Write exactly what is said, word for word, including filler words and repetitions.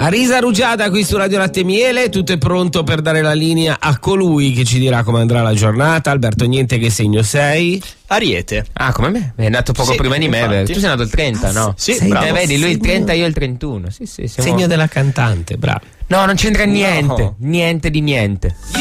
Arisa Rugiada qui su Radio Latte e Miele, tutto è pronto per dare la linea a colui che ci dirà come andrà la giornata. Alberto, niente, che segno sei? Ariete. Ah, come me? È nato poco Sì, prima di me. infatti. Tu sei nato il trenta, no? Sì, Sei bravo. Eh, vedi, lui il Segno- trenta, io il trentuno. Sì, sì, siamo... Segno della cantante, bravo. No, non c'entra niente. No. Niente di niente.